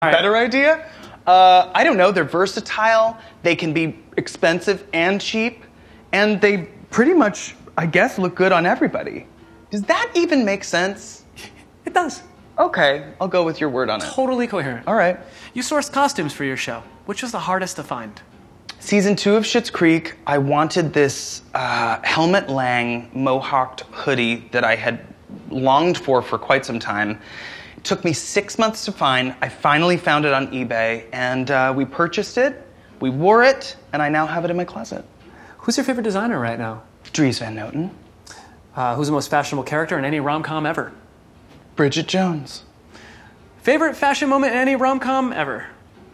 Better idea? I don't know. They're versatile. They can be expensive and cheap. And they pretty much, I guess, look good on everybody. Does that even make sense? It does. Okay, I'll go with your word on it. Totally coherent. All right. You sourced costumes for your show. Which was the hardest to find? Season 2 of Schitt's Creek, I wanted this Helmut Lang mohawked hoodie that I had longed for quite some time. It took me 6 months to find. I finally found it on eBay, and we purchased it, we wore it, and I now have it in my closet. Who's your favorite designer right now? Dries Van Noten. Who's the most fashionable character in any rom-com ever? Bridget Jones. Favorite fashion moment in any rom-com ever?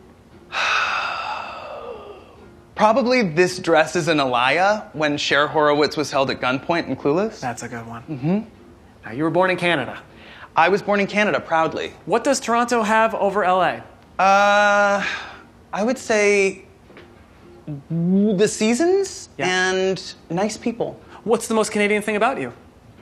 Probably This Dress is an Aliyah when Cher Horowitz was held at gunpoint in Clueless. That's a good one. Mm-hmm. Now, you were born in Canada. I was born in Canada, proudly. What does Toronto have over LA? I would say the seasons and nice people. What's the most Canadian thing about you?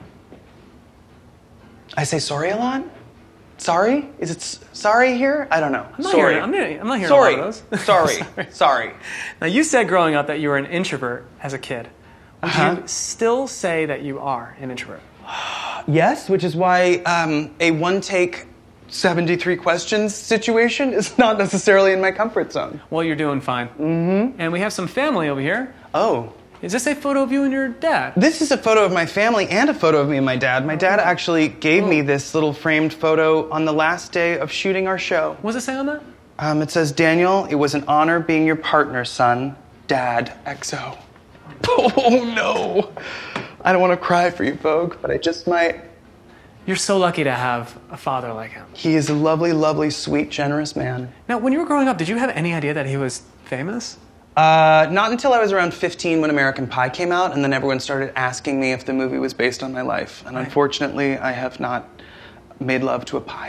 I say sorry a lot. Sorry? Is it sorry here? I don't know. I'm not sorry. Hearing, I'm not hearing sorry. a lot of those. Sorry. Now, you said growing up that you were an introvert as a kid. Would you still say that you are an introvert? Yes, which is why a one-take 73 questions situation is not necessarily in my comfort zone. Well, you're doing fine. Mm-hmm. And we have some family over here. Oh. Is this a photo of you and your dad? This is a photo of my family and a photo of me and my dad. My dad actually gave me this little framed photo on the last day of shooting our show. What does it say on that? It says, Daniel, it was an honor being your partner, son. Dad, XO. Oh, no. I don't want to cry for you, Vogue, but I just might. You're so lucky to have a father like him. He is a lovely, lovely, sweet, generous man. Now, when you were growing up, did you have any idea that he was famous? Not until I was around 15 when American Pie came out, and then everyone started asking me if the movie was based on my life. And unfortunately, I have not made love to a pie.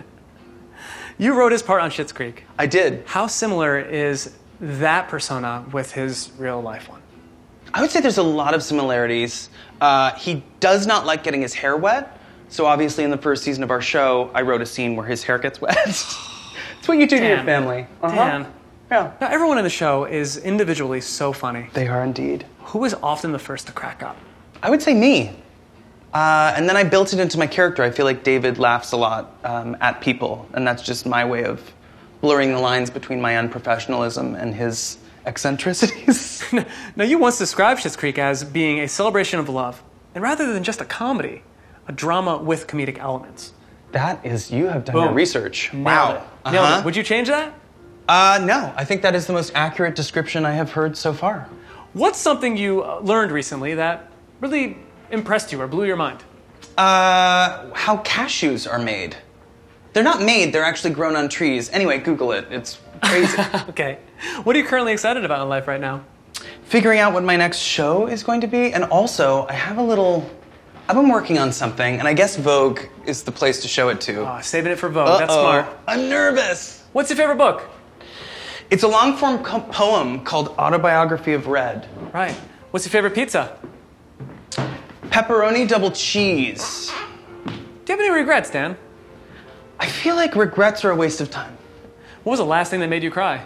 You wrote his part on Schitt's Creek. I did. How similar is that persona with his real life one? I would say there's a lot of similarities. He does not like getting his hair wet. So obviously in the first season of our show, I wrote a scene where his hair gets wet. It's what you do to your family. Dan. Yeah. Now, everyone in the show is individually so funny. They are indeed. Who is often the first to crack up? I would say me. And then I built it into my character. I feel like David laughs a lot at people, and that's just my way of blurring the lines between my unprofessionalism and his eccentricities. Now, you once described Schitt's Creek as being a celebration of love, and rather than just a comedy, a drama with comedic elements. That is, you have done your research. Nailed it. Would you change that? No. I think that is the most accurate description I have heard so far. What's something you learned recently that really impressed you or blew your mind? How cashews are made. They're not made, they're actually grown on trees. Anyway, Google it. It's crazy. Okay. What are you currently excited about in life right now? Figuring out what my next show is going to be, and also, I've been working on something, and I guess Vogue is the place to show it to. Oh, saving it for Vogue. That's smart. I'm nervous. What's your favorite book? It's a long-form poem called Autobiography of Red. Right. What's your favorite pizza? Pepperoni double cheese. Do you have any regrets, Dan? I feel like regrets are a waste of time. What was the last thing that made you cry?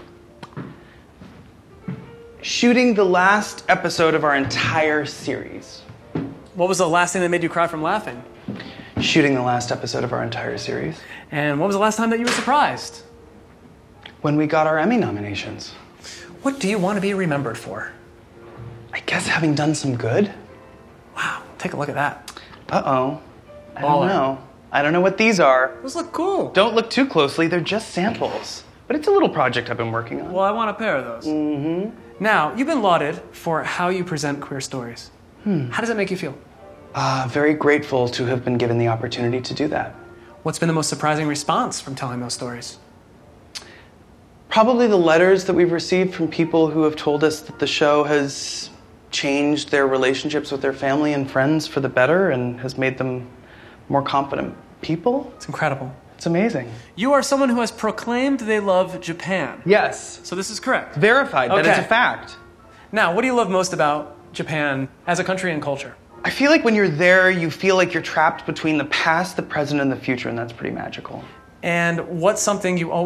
Shooting the last episode of our entire series. What was the last thing that made you cry from laughing? Shooting the last episode of our entire series. And what was the last time that you were surprised? When we got our Emmy nominations. What do you want to be remembered for? I guess having done some good. Wow, take a look at that. Uh-oh. I don't know. I don't know what these are. Those look cool. Don't look too closely, they're just samples. But it's a little project I've been working on. Well, I want a pair of those. Mm-hmm. Now, you've been lauded for how you present queer stories. How does that make you feel? Very grateful to have been given the opportunity to do that. What's been the most surprising response from telling those stories? Probably the letters that we've received from people who have told us that the show has changed their relationships with their family and friends for the better and has made them more confident people. It's incredible. It's amazing. You are someone who has proclaimed they love Japan. Yes. So this is correct. Verified. Okay. That is a fact. Now, what do you love most about Japan as a country and culture? I feel like when you're there, you feel like you're trapped between the past, the present, and the future, and that's pretty magical. And what's something you always